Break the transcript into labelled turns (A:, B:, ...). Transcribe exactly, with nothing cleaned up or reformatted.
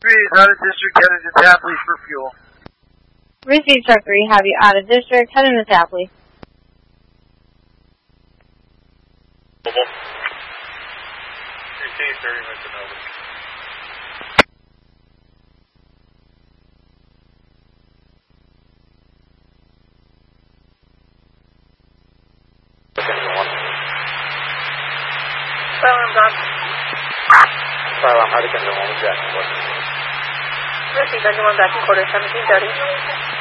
A: three is out of district, headed to Tapley for fuel.
B: Receive truck three, have you out of district, heading to Tapley.
C: Mobile. Receive thirty minutes and over.
D: Silent done.
C: Silent, how to get the one with Jack?
D: Receive anyone back in quarter seventeen thirty.